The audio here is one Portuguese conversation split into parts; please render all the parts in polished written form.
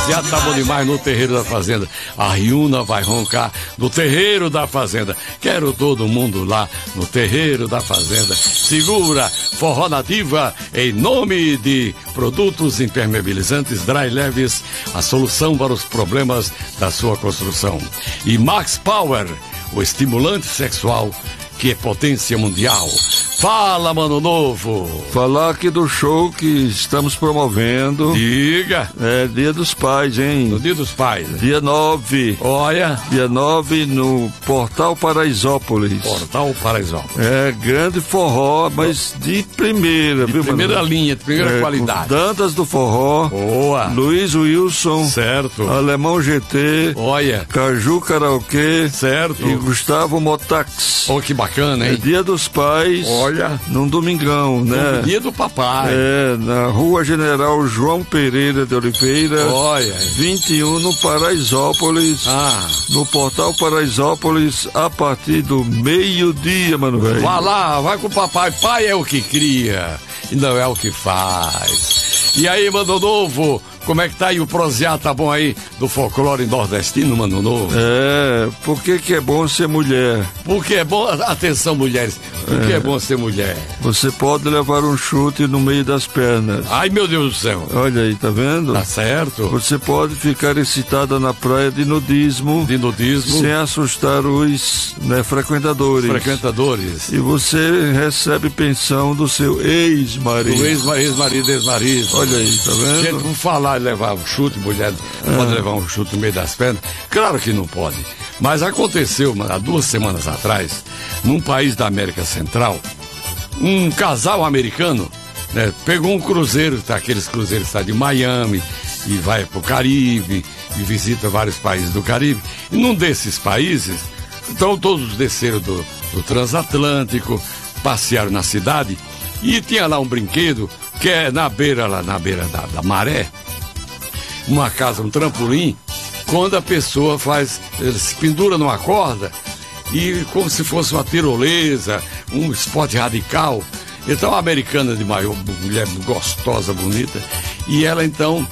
proseado tá bom demais no terreiro da fazenda. A Riuna vai roncar no terreiro da fazenda. Quero todo mundo lá no terreiro da fazenda. Segura, Forró Nativa, em nome de Produtos Impermeabilizantes Dry Leves, a solução para os problemas da sua construção. E Max Power, o estimulante sexual que é potência mundial. Fala, Mano Novo. Falar aqui do show que estamos promovendo. Diga. É Dia dos Pais, hein? No Dia dos Pais. Dia 9. Olha. Dia 9 no Portal Paraisópolis. Portal Paraisópolis. É grande forró, mas de primeira, viu, primeira mano? linha, de primeira qualidade. Dantas do Forró. Boa. Luiz Wilson. Certo. Alemão GT. Olha. Caju Karaokê. Certo. E Gustavo Motax. Oh, que bacana, hein? É Dia dos Pais. Olha. Num domingão, né? No Dia do Papai. É, na Rua General João Pereira de Oliveira. Olha. 21 no Paraisópolis. No Portal Paraisópolis, a partir do meio-dia, mano, velho. Vá lá, vai com o papai. Pai é o que cria e não é o que faz. E aí, Mano Novo, como é que tá aí o proseado? Tá bom aí do folclore nordestino, Mano Novo? É, por que é bom ser mulher? Porque é bom, atenção mulheres, porque é bom ser mulher. Você pode levar um chute no meio das pernas. Ai, meu Deus do céu. Olha aí, tá vendo? Tá certo. Você pode ficar excitada na praia de nudismo. De nudismo. Sem assustar os frequentadores. Frequentadores. E você recebe pensão do seu ex-marido. Do ex-marido, ex-marido. Olha aí, tá vendo? Gente, por falar em levar um chute, mulher pode levar um chute no meio das pernas? Claro que não pode. Mas aconteceu há 2 semanas atrás, num país da América Central, um casal americano, né, pegou um cruzeiro, aqueles cruzeiros que está de Miami e vai para o Caribe e visita vários países do Caribe. E num desses países, então todos desceram do transatlântico, passearam na cidade e tinha lá um brinquedo que é na beira da maré, uma casa, um trampolim, quando a pessoa se pendura numa corda e como se fosse uma tirolesa, um esporte radical. Então a americana de maior, mulher gostosa, bonita, e ela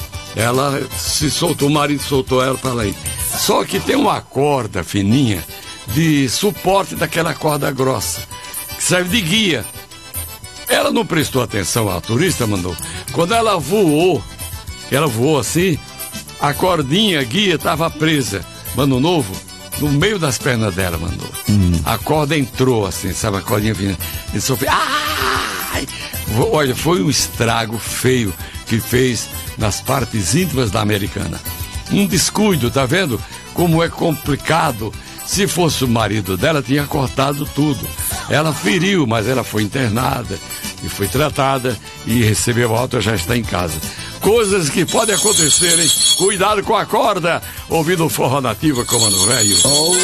se soltou, o marido soltou ela para lá ir. Só que tem uma corda fininha de suporte daquela corda grossa, que serve de guia. Ela não prestou atenção, a turista mandou. Quando ela voou assim, a cordinha, a guia, estava presa, Mano Novo, no meio das pernas dela, mandou. A corda entrou assim, sabe, a cordinha fina. Ele só fez... Ai! Olha, foi um estrago feio que fez nas partes íntimas da americana. Um descuido, tá vendo? Como é complicado. Se fosse o marido dela, tinha cortado tudo. Ela feriu, mas ela foi internada e foi tratada e recebeu alta, já está em casa. Coisas que podem acontecer, hein? Cuidado com a corda, ouvindo Forró Nativa com o Mano Velho.